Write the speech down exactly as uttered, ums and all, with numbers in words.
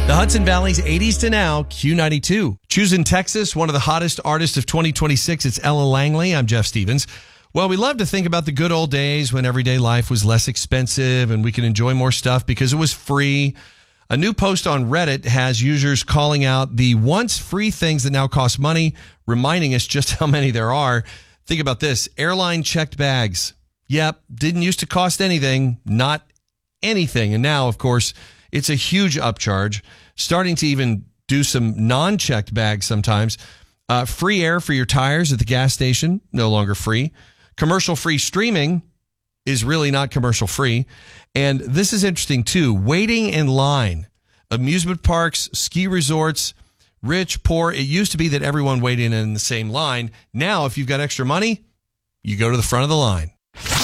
The Hudson Valley's eighties to now, Q ninety-two. Choosing Texas, one of the hottest artists of twenty twenty-six. It's Ella Langley. I'm Jeff Stevens. Well, we love to think about the good old days when everyday life was less expensive and we could enjoy more stuff because it was free. A new post on Reddit has users calling out the once free things that now cost money, reminding us just how many there are. Think about this. Airline checked bags. Yep, didn't used to cost anything, not anything. And now, of course, it's a huge upcharge, starting to even do some non-checked bags sometimes. Uh, free air for your tires at the gas station, no longer free. Commercial-free streaming is really not commercial-free. And this is interesting, too. Waiting in line. Amusement parks, ski resorts, rich, poor. It used to be that everyone waited in the same line. Now, if you've got extra money, you go to the front of the line.